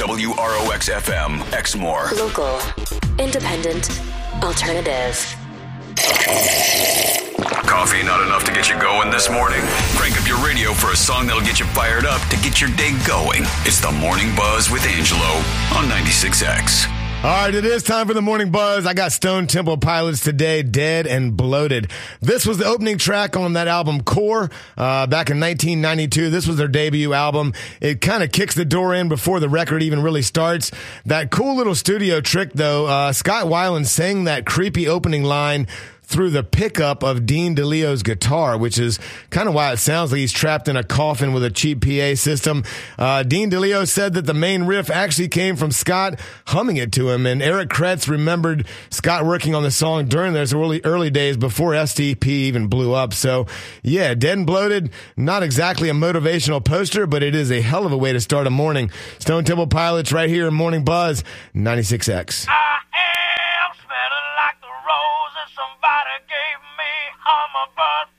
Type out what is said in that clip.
WROX-FM, Exmoor. Local, independent, alternative. Coffee not enough to get you going this morning? Crank up your radio for a song that'll get you fired up to get your day going. It's the Morning Buzz with Angelo on 96X. All right, it is time for the Morning Buzz. I got Stone Temple Pilots today, Dead and Bloated. This was the opening track on that album, Core, back in 1992. This was their debut album. It kind of kicks the door in before the record even really starts. That cool little studio trick, though, Scott Weiland sang that creepy opening line through the pickup of Dean DeLeo's guitar, which is kind of why it sounds like he's trapped in a coffin with a cheap PA system. Dean DeLeo said that the main riff actually came from Scott humming it to him, and Eric Kretz remembered Scott working on the song during those early days before STP even blew up. So, yeah, Dead and Bloated, not exactly a motivational poster, but it is a hell of a way to start a morning. Stone Temple Pilots right here in Morning Buzz, 96X. Somebody gave me hummingbird